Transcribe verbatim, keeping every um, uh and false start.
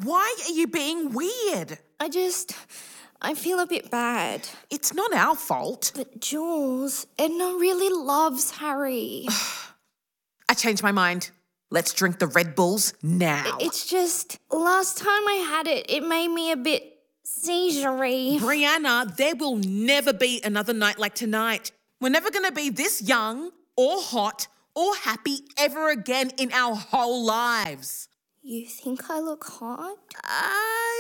Why are you being weird? I just... I feel a bit bad. It's not our fault. But Jules, Edna really loves Harry. I changed my mind. Let's drink the Red Bulls now. It's just, last time I had it, it made me a bit seizure-y. Brianna, there will never be another night like tonight. We're never going to be this young or hot or happy ever again in our whole lives. You think I look hot? I